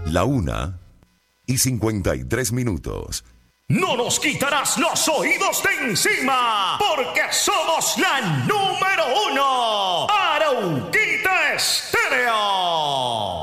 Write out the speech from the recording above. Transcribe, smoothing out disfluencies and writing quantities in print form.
1:53. No nos quitarás los oídos de encima, porque somos la número 1.